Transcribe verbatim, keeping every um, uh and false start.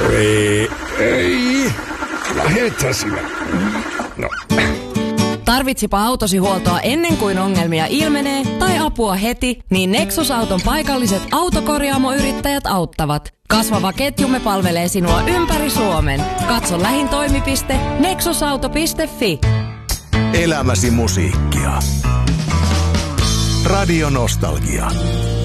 Ei, ei. Lähetä sinä. No. Tarvitsipa autosi huoltoa ennen kuin ongelmia ilmenee tai apua heti, niin Nexus-auton paikalliset autokorjaamoyrittäjät auttavat. Kasvava ketjumme palvelee sinua ympäri Suomen. Katso lähin toimipiste nexusauto piste fi. Elämäsi musiikkia. Radio Nostalgia.